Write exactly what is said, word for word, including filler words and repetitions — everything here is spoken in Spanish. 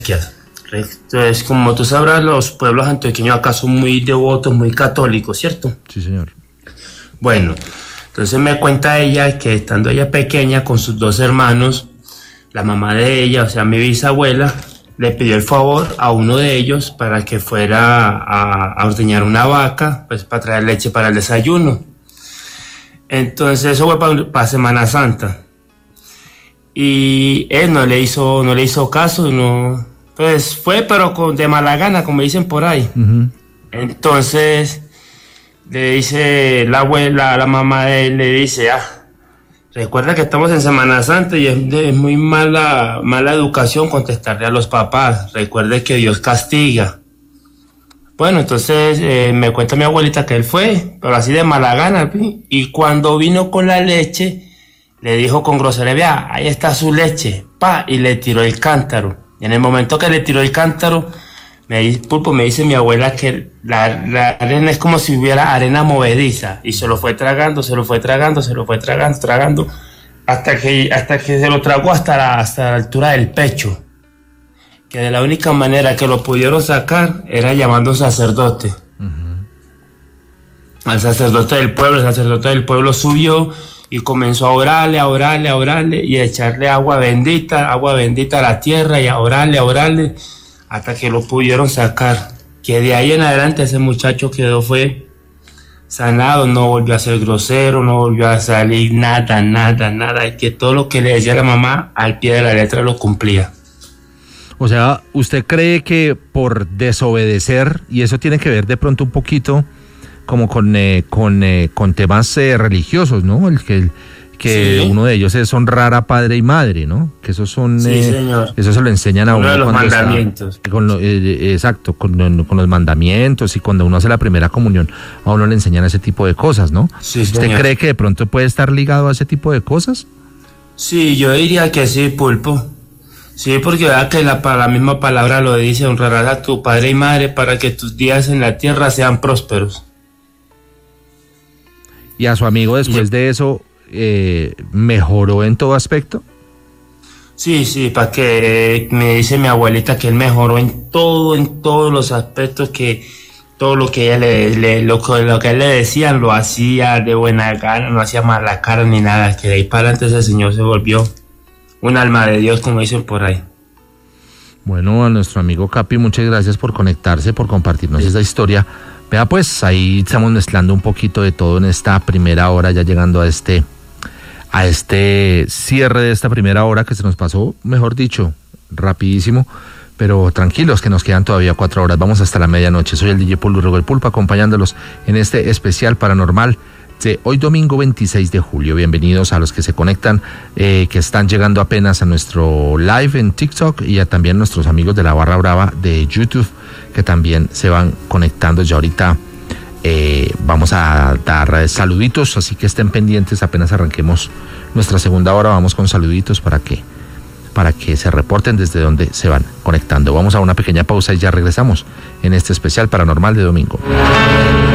Entonces, como tú sabrás, los pueblos antioqueños acá son muy devotos, muy católicos, ¿cierto? Sí, señor. Bueno, entonces me cuenta ella que estando ella pequeña con sus dos hermanos, la mamá de ella, o sea, mi bisabuela, le pidió el favor a uno de ellos para que fuera a, a ordeñar una vaca, pues para traer leche para el desayuno. Entonces eso fue para, para Semana Santa. Y él no le hizo, no le hizo caso, no, pues fue, pero con, de mala gana, como dicen por ahí. Uh-huh. Entonces le dice la abuela, la mamá de él, le dice, ah, recuerda que estamos en Semana Santa y es, de, es muy mala, mala educación contestarle a los papás. Recuerde que Dios castiga. Bueno, entonces eh, me cuenta mi abuelita que él fue, pero así de mala gana. Y cuando vino con la leche, le dijo con grosería, vea, ahí está su leche, pa, y le tiró el cántaro. Y en el momento que le tiró el cántaro, me, Pulpo, me dice mi abuela que la, la arena es como si hubiera arena movediza, y se lo fue tragando, se lo fue tragando, se lo fue tragando, tragando, hasta que, hasta que se lo tragó hasta la, hasta la altura del pecho. Que de la única manera que lo pudieron sacar era llamando a un sacerdote. Uh-huh. Al sacerdote del pueblo, el sacerdote del pueblo subió y comenzó a orarle, a orarle, a orarle y a echarle agua bendita, agua bendita a la tierra y a orarle, a orarle, hasta que lo pudieron sacar. Que de ahí en adelante ese muchacho quedó, fue sanado, no volvió a ser grosero, no volvió a salir nada, nada, nada, y que todo lo que le decía la mamá al pie de la letra lo cumplía. O sea, ¿usted cree que por desobedecer, y eso tiene que ver de pronto un poquito como con eh, con, eh, con temas eh, religiosos, ¿no? El que, el, que sí. Uno de ellos es honrar a padre y madre, ¿no? Que esos son... Sí, eh, señor. Eso se lo enseñan a uno. Uno de los cuando mandamientos. Está, con lo, eh, exacto, con, con los mandamientos, y cuando uno hace la primera comunión, a uno le enseñan ese tipo de cosas, ¿no? Sí, ¿Usted señor. cree que de pronto puede estar ligado a ese tipo de cosas? Sí, yo diría que sí, Pulpo. Sí, porque verdad que la, la misma palabra lo dice, honrarás a tu padre y madre para que tus días en la tierra sean prósperos. ¿Y a su amigo después y, de eso eh, mejoró en todo aspecto? Sí, sí, para que me dice mi abuelita que él mejoró en todo, en todos los aspectos, que todo lo que ella le, le lo, lo que él le decía lo hacía de buena gana, no hacía mala cara ni nada, que de ahí para adelante ese señor se volvió un alma de Dios, como dicen por ahí. Bueno, a nuestro amigo Capi, muchas gracias por conectarse, por compartirnos sí. esa historia. Vea, pues ahí estamos mezclando un poquito de todo en esta primera hora, ya llegando a este, a este cierre de esta primera hora que se nos pasó, mejor dicho, rapidísimo, pero tranquilos que nos quedan todavía cuatro horas, vamos hasta la medianoche. Soy el D J Pulpo, Luego el Pulpo, acompañándolos en este especial paranormal de hoy domingo veintiséis de julio. Bienvenidos a los que se conectan, eh, que están llegando apenas a nuestro live en TikTok, y a también nuestros amigos de la Barra Brava de YouTube, que también se van conectando. Ya ahorita eh, vamos a dar saluditos, así que estén pendientes, apenas arranquemos nuestra segunda hora, vamos con saluditos para que, para que se reporten desde donde se van conectando. Vamos a una pequeña pausa y ya regresamos en este especial paranormal de domingo.